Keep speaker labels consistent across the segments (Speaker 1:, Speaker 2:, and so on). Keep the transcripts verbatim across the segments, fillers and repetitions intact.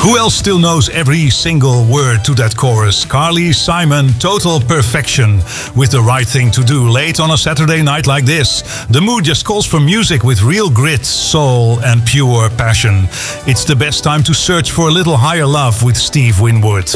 Speaker 1: Who else still knows every single word to that chorus? Carly Simon, Total Perfection. With the right thing to do late on a Saturday night like this. The mood just calls for music with real grit, soul and pure passion. It's the best time to search for a little higher love with Steve Winwood.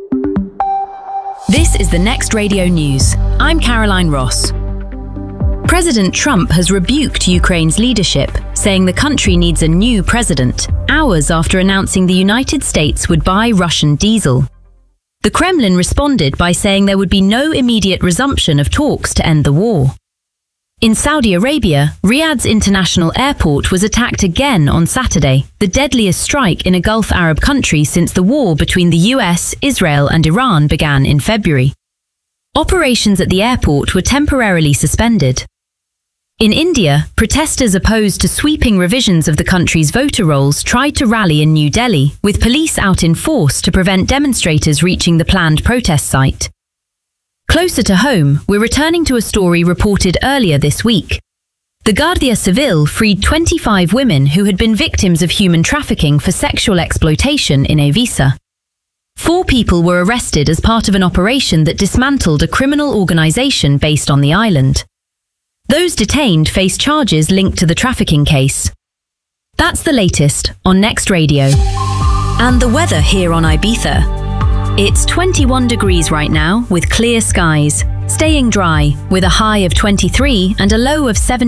Speaker 2: This is the Next Radio News. I'm Caroline Ross. President Trump has rebuked Ukraine's leadership, saying the country needs a new president, hours after announcing the United States would buy Russian diesel. The Kremlin responded by saying there would be no immediate resumption of talks to end the war. In Saudi Arabia, Riyadh's international airport was attacked again on Saturday, the deadliest strike in a Gulf Arab country since the war between the U S, Israel and Iran began in February. Operations at the airport were temporarily suspended. In India, protesters opposed to sweeping revisions of the country's voter rolls tried to rally in New Delhi, with police out in force to prevent demonstrators reaching the planned protest site. Closer to home, we're returning to a story reported earlier this week. The Guardia Civil freed twenty-five women who had been victims of human trafficking for sexual exploitation in Evisa. Four people were arrested as part of an operation that dismantled a criminal organization based on the island. Those detained face charges linked to the trafficking case. That's the latest on Next Radio. And the weather here on Ibiza. It's twenty-one degrees right now with clear skies, staying dry with a high of twenty-three and a low of seventeen.